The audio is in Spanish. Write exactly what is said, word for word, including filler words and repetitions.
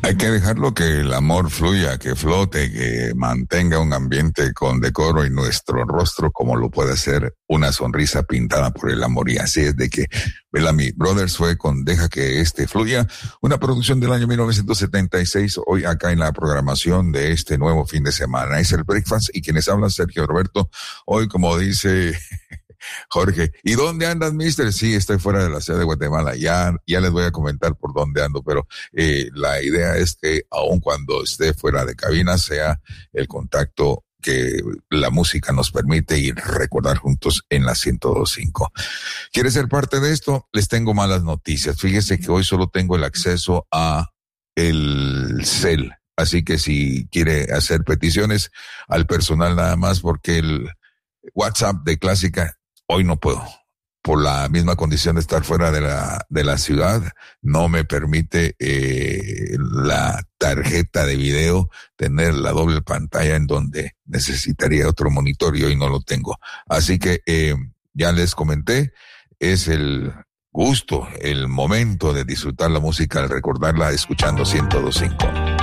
Hay que dejarlo que el amor fluya, que flote, que mantenga un ambiente con decoro y nuestro rostro como lo puede hacer una sonrisa pintada por el amor. Y así es de que Bellamy Brothers fue con Deja que este fluya, una producción del año mil novecientos setenta y seis, hoy acá en la programación de este nuevo fin de semana. Es el Breakfast y quienes hablan Sergio Roberto, hoy como dice Jorge, ¿y dónde andas, mister? Sí, estoy fuera de la ciudad de Guatemala, ya, ya les voy a comentar por dónde ando, pero eh, la idea es que aun cuando esté fuera de cabina sea el contacto que la música nos permite y recordar juntos en la ciento dos punto cinco. ¿Quiere ser parte de esto? Les tengo malas noticias. Fíjese que hoy solo tengo el acceso a el cel, así que si quiere hacer peticiones al personal nada más, porque el WhatsApp de Clásica hoy no puedo, por la misma condición de estar fuera de la de la ciudad, no me permite eh, la tarjeta de video tener la doble pantalla en donde necesitaría otro monitor y hoy no lo tengo. Así que eh, ya les comenté, es el gusto, el momento de disfrutar la música, al recordarla escuchando ciento dos punto cinco.